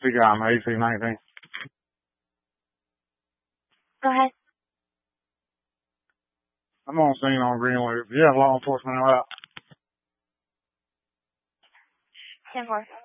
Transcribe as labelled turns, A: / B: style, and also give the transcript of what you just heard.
A: Speaker, I'm AC-19.
B: Go ahead.
A: I'm on scene on Greenwood. You have law enforcement out.
B: 10-4.